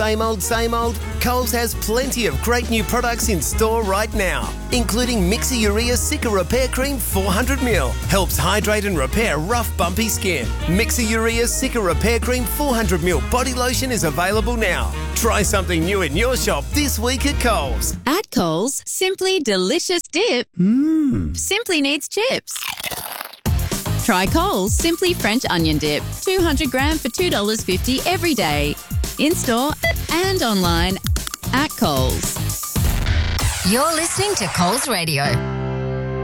Same old? Coles has plenty of great new products in store right now, including Mixi-Urea Sika Repair Cream 400ml. Helps hydrate and repair rough, bumpy skin. Mixi-Urea Sika Repair Cream 400ml body lotion is available now. Try something new in your shop this week at Coles. At Coles, simply delicious dip simply needs chips. Try Coles Simply French Onion Dip, 200 gram for $2.50 every day. In-store and online at Coles. You're listening to Coles Radio.